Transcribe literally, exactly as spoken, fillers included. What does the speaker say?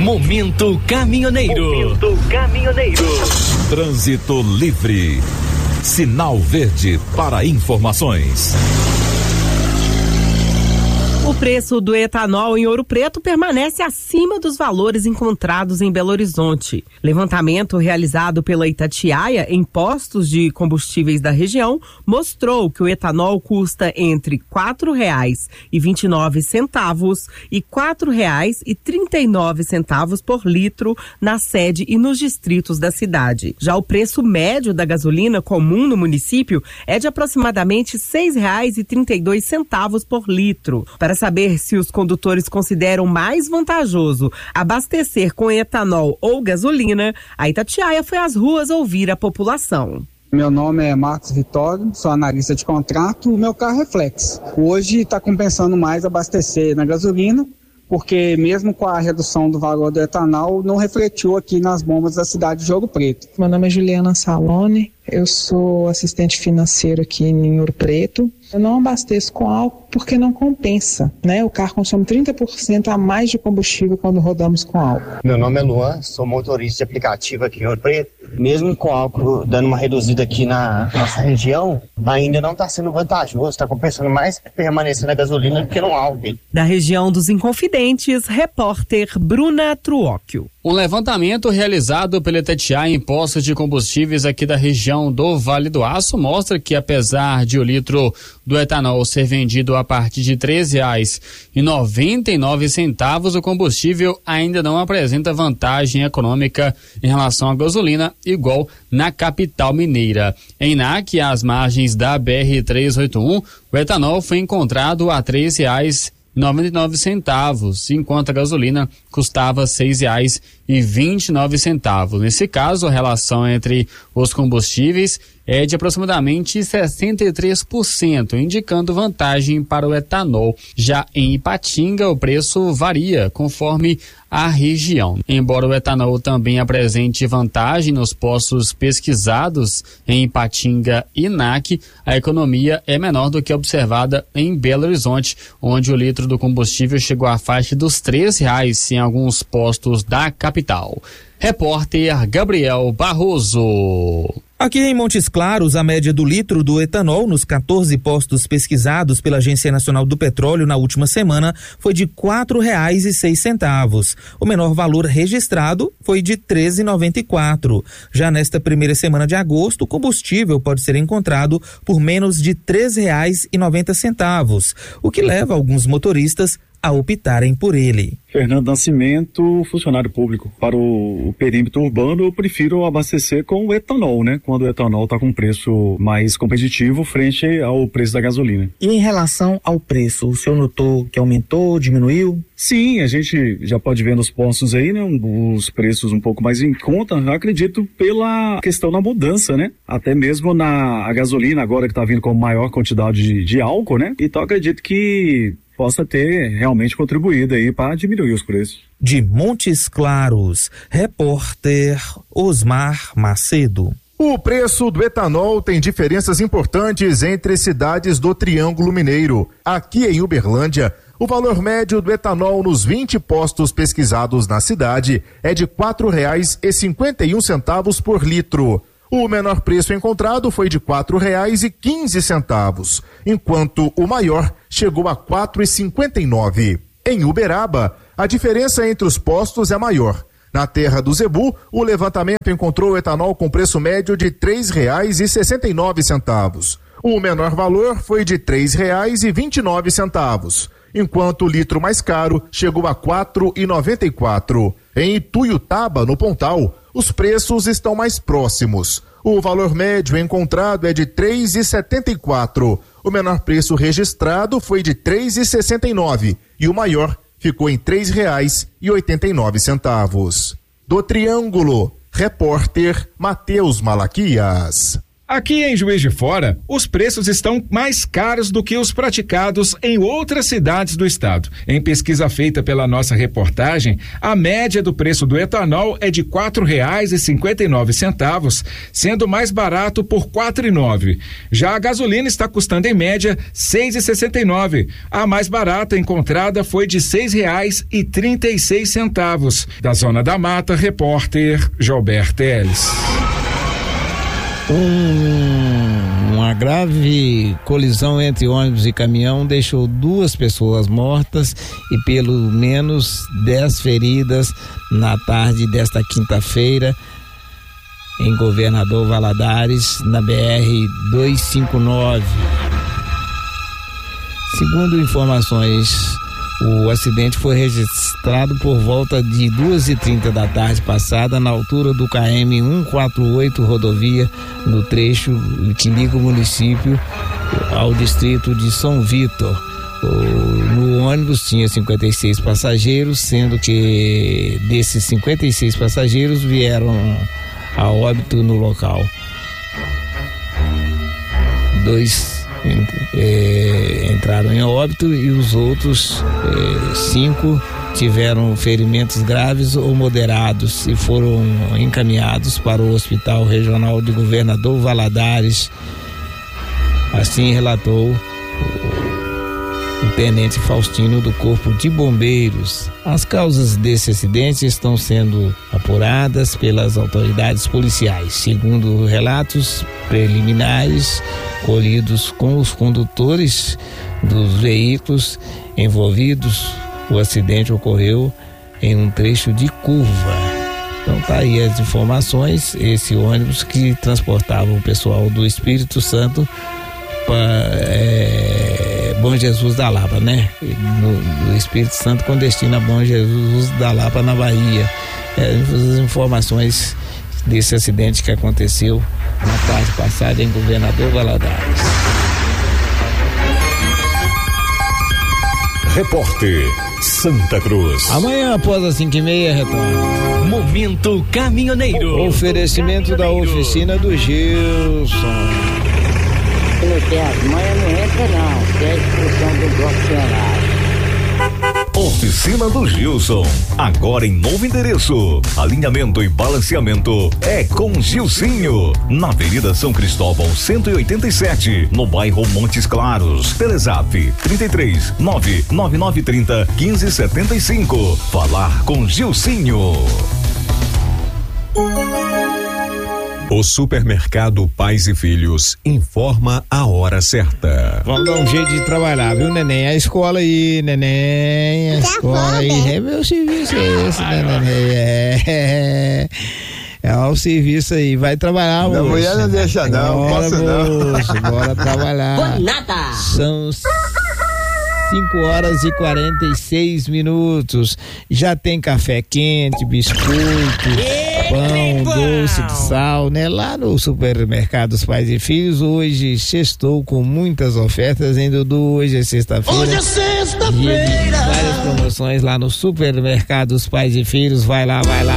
Momento caminhoneiro. Momento caminhoneiro. Trânsito livre. Sinal verde para informações. O preço do etanol em Ouro Preto permanece acima dos valores encontrados em Belo Horizonte. Levantamento realizado pela Itatiaia em postos de combustíveis da região mostrou que o etanol custa entre quatro reais e vinte e nove centavos e quatro reais e trinta e nove centavos por litro na sede e nos distritos da cidade. Já o preço médio da gasolina comum no município é de aproximadamente seis reais e trinta e dois centavos por litro. Para saber se os condutores consideram mais vantajoso abastecer com etanol ou gasolina, a Itatiaia foi às ruas ouvir a população. Meu nome é Marcos Vitório, sou analista de contrato, o meu carro é Flex. Hoje está compensando mais abastecer na gasolina, porque mesmo com a redução do valor do etanol, não refletiu aqui nas bombas da cidade de Ouro Preto. Meu nome é Juliana Salone, eu sou assistente financeiro aqui em Ouro Preto. Eu não abasteço com álcool porque não compensa, né? O carro consome trinta por cento a mais de combustível quando rodamos com álcool. Meu nome é Luan, sou motorista de aplicativo aqui em Ouro Preto. Mesmo com álcool dando uma reduzida aqui na nossa região, ainda não está sendo vantajoso, está compensando mais permanecer na gasolina do que no álcool. Da região dos Inconfidentes, repórter Bruna Truóquio. Um levantamento realizado pela Itatiaia em postos de combustíveis aqui da região do Vale do Aço mostra que, apesar de o litro do etanol ser vendido a partir de treze reais e noventa e nove centavos, o combustível ainda não apresenta vantagem econômica em relação à gasolina, igual na capital mineira. Em Nac, às margens da B R trezentos e oitenta e um, o etanol foi encontrado a treze reais e noventa e nove centavos, enquanto a gasolina custava seis reais e vinte e nove centavos. Nesse caso, a relação entre os combustíveis é de aproximadamente sessenta e três por cento, indicando vantagem para o etanol. Já em Ipatinga, o preço varia conforme a região. Embora o etanol também apresente vantagem nos postos pesquisados em Ipatinga e Nac, a economia é menor do que observada em Belo Horizonte, onde o litro do combustível chegou à faixa dos três reais em alguns postos da capital. Repórter Gabriel Barroso. Aqui em Montes Claros, a média do litro do etanol nos quatorze postos pesquisados pela Agência Nacional do Petróleo na última semana foi de quatro reais e seis centavos. O menor valor registrado foi de treze reais e noventa e quatro centavos. Já nesta primeira semana de agosto, o combustível pode ser encontrado por menos de treze reais e noventa centavos, o que leva alguns motoristas a optarem por ele. Fernando Nascimento, funcionário público. Para o, o perímetro urbano, eu prefiro abastecer com o etanol, né? Quando o etanol está com preço mais competitivo frente ao preço da gasolina. E em relação ao preço, o senhor notou que aumentou, diminuiu? Sim, a gente já pode ver nos postos aí, né? Os preços um pouco mais em conta, eu acredito pela questão da mudança, né? Até mesmo na a gasolina, agora que está vindo com maior quantidade de, de álcool, né? Então acredito que possa ter realmente contribuído aí para diminuir os preços. De Montes Claros, repórter Osmar Macedo. O preço do etanol tem diferenças importantes entre cidades do Triângulo Mineiro. Aqui em Uberlândia, o valor médio do etanol nos vinte postos pesquisados na cidade é de quatro reais e cinquenta e um centavos por litro. O menor preço encontrado foi de quatro reais e quinze centavos, enquanto o maior chegou a quatro reais e cinquenta e nove centavos. Em Uberaba, a diferença entre os postos é maior. Na terra do Zebu, o levantamento encontrou o etanol com preço médio de três reais e sessenta e nove centavos. O menor valor foi de três reais e vinte e nove centavos, enquanto o litro mais caro chegou a quatro reais e noventa e quatro centavos. Em Ituiutaba, no Pontal, os preços estão mais próximos. O valor médio encontrado é de três reais e setenta e quatro centavos. O menor preço registrado foi de três reais e sessenta e nove centavos e o maior ficou em três reais e oitenta e nove centavos. Do Triângulo, repórter Matheus Malaquias. Aqui em Juiz de Fora, os preços estão mais caros do que os praticados em outras cidades do estado. Em pesquisa feita pela nossa reportagem, a média do preço do etanol é de quatro reais e cinquenta e nove centavos, sendo mais barato por quatro reais e nove centavos. Já a gasolina está custando em média seis reais e sessenta e nove centavos. A mais barata encontrada foi de seis reais e trinta e seis centavos. Da Zona da Mata, repórter Gilberto Teles. Um, uma grave colisão entre ônibus e caminhão deixou duas pessoas mortas e pelo menos dez feridas na tarde desta quinta-feira em Governador Valadares, na B R duzentos e cinquenta e nove. Segundo informações, o acidente foi registrado por volta de duas e trinta da tarde passada, na altura do K M cento e quarenta e oito, rodovia, no trecho que liga o município ao distrito de São Vítor. No ônibus tinha cinquenta e seis passageiros, sendo que desses cinquenta e seis passageiros vieram a óbito no local. Dois É, entraram em óbito e os outros é, cinco tiveram ferimentos graves ou moderados e foram encaminhados para o Hospital Regional de Governador Valadares. Assim relatou o, o tenente Faustino do Corpo de Bombeiros. As causas desse acidente estão sendo apuradas pelas autoridades policiais. Segundo relatos preliminares colhidos com os condutores dos veículos envolvidos, o acidente ocorreu em um trecho de curva. Então tá aí as informações. Esse ônibus que transportava o pessoal do Espírito Santo para é, Bom Jesus da Lapa, né? No, do Espírito Santo com destino a Bom Jesus da Lapa, na Bahia. É, as informações desse acidente que aconteceu na tarde passada em Governador Valadares. Repórter Santa Cruz. Amanhã, após as cinco e meia, retorno. Momento Caminhoneiro. Oferecimento da oficina do Gilson. Amanhã não entra não, que é a expulsão do bloco cenário. Oficina do Gilson, agora em novo endereço. Alinhamento e balanceamento é com Gilcinho, na Avenida São Cristóvão cento e oitenta e sete, no bairro Montes Claros. Telezap trinta e três, nove nove nove trinta, quinze setenta e cinco. Falar com Gilcinho. O supermercado Pais e Filhos informa a hora certa. Vamos dar um jeito de trabalhar, viu, neném? A escola aí, neném. A escola aí. É meu serviço é esse, né, neném? É. É o serviço aí. Vai trabalhar, moço. Minha mulher não deixa, não. Bora, Posso não. Moço, bora trabalhar. Por nada. São cinco horas e quarenta e seis minutos. Já tem café quente, biscoito, pão, doce de sal, né? Lá no Supermercados Pais e Filhos, hoje sextou com muitas ofertas, hein, Dudu? Hoje é sexta-feira. Hoje é sexta-feira. Várias promoções lá no Supermercados Pais e Filhos. Vai lá, vai lá.